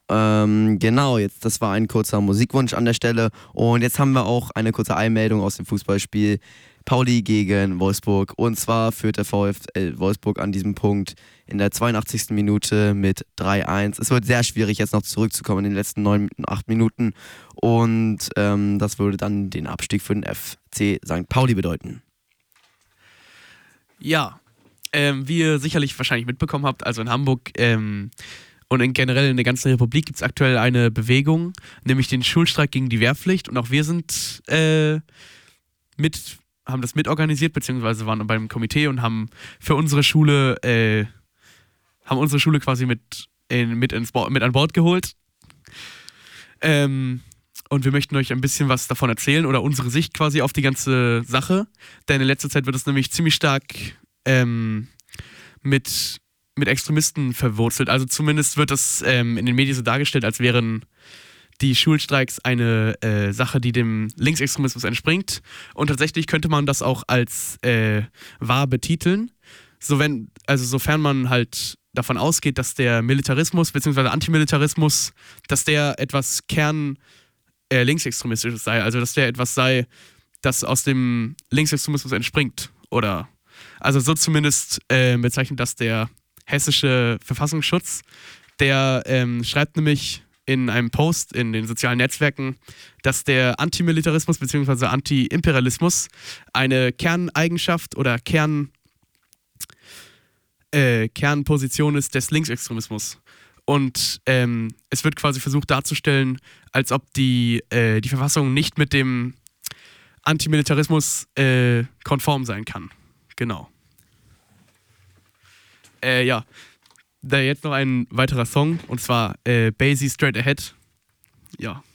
Genau, das war ein kurzer Musikwunsch an der Stelle. Und jetzt haben wir auch eine kurze Einmeldung aus dem Fußballspiel. Pauli gegen Wolfsburg. Und zwar führt der VfL Wolfsburg an diesem Punkt in der 82. Minute mit 3-1. Es wird sehr schwierig, jetzt noch zurückzukommen in den letzten 8 Minuten. Und das würde dann den Abstieg für den FC St. Pauli bedeuten. Ja, wie ihr sicherlich wahrscheinlich mitbekommen habt, also in Hamburg und generell in der ganzen Republik gibt es aktuell eine Bewegung, nämlich den Schulstreik gegen die Wehrpflicht. Und auch wir sind haben das mitorganisiert, beziehungsweise waren beim Komitee und haben für unsere Schule, quasi mit an Bord geholt. Und wir möchten euch ein bisschen was davon erzählen oder unsere Sicht quasi auf die ganze Sache. Denn in letzter Zeit wird es nämlich ziemlich stark mit Extremisten verwurzelt. Also zumindest wird das in den Medien so dargestellt, als wären die Schulstreiks eine Sache, die dem Linksextremismus entspringt. Und tatsächlich könnte man das auch als wahr betiteln. Sofern man halt davon ausgeht, dass der Militarismus bzw. Antimilitarismus, dass der etwas linksextremistisches sei. Also dass der etwas sei, das aus dem Linksextremismus entspringt. Oder also so zumindest bezeichnet das der hessische Verfassungsschutz. Der schreibt nämlich in einem Post in den sozialen Netzwerken, dass der Antimilitarismus bzw. Antiimperialismus eine Kerneigenschaft oder Kernposition ist des Linksextremismus. Und es wird quasi versucht darzustellen, als ob die Verfassung nicht mit dem Antimilitarismus konform sein kann. Genau. Ja. Da jetzt noch ein weiterer Song, und zwar Basie Straight Ahead. Ja.